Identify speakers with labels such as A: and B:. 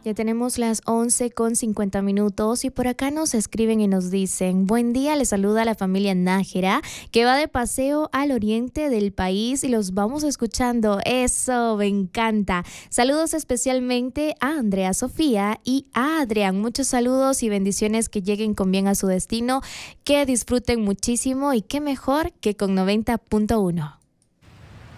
A: Ya tenemos las 11:50 y por acá nos escriben y nos dicen: buen día, les saluda la familia Nájera que va de paseo al oriente del país y los vamos escuchando. Eso, me encanta. Saludos especialmente a Andrea Sofía y a Adrián. Muchos saludos y bendiciones, que lleguen con bien a su destino, que disfruten muchísimo y qué mejor que con 90.1.